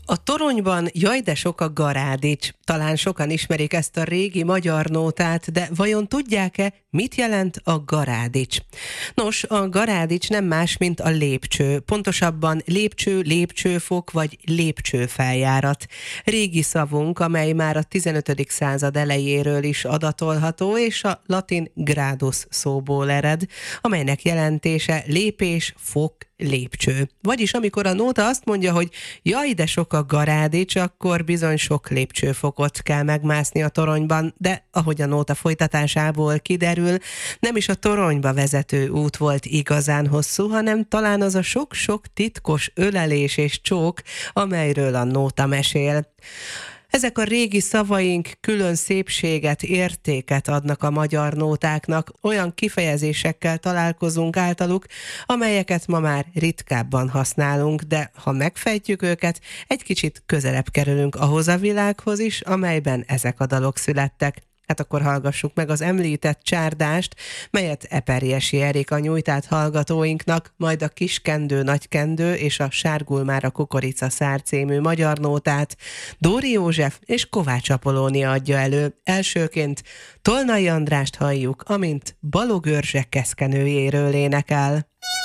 A toronyban jaj de sok a garádics. Talán sokan ismerik ezt a régi magyar nótát, de vajon tudják-e, mit jelent a garádics? Nos, a garádics nem más, mint a lépcső, pontosabban lépcső, lépcsőfok vagy lépcsőfeljárat. Régi szavunk, amely már a 15. század elejéről is adatolható, és a latin gradus szóból ered, amelynek jelentése lépés, fok, lépcső. Vagyis amikor a nóta azt mondja, hogy jaj, de sok a garádics, akkor bizony sok lépcsőfokot kell megmászni a toronyban, de ahogy a nóta folytatásából kiderül, nem is a toronyba vezető út volt igazán hosszú, hanem talán az a sok-sok titkos ölelés és csók, amelyről a nóta mesél. Ezek a régi szavaink külön szépséget, értéket adnak a magyar nótáknak, olyan kifejezésekkel találkozunk általuk, amelyeket ma már ritkábban használunk, de ha megfejtjük őket, egy kicsit közelebb kerülünk ahhoz a világhoz is, amelyben ezek a dalok születtek. Hát akkor hallgassuk meg az említett csárdást, melyet Eperjesi Erika nyújt át hallgatóinknak, majd a Kiskendő, Nagykendő és a Sárgul már a kukorica szár című magyar nótát Dóri József és Kovács Apolónia adja elő. Elsőként Tolnai Andrást halljuk, amint Balog Örzse keszkenőjéről énekel.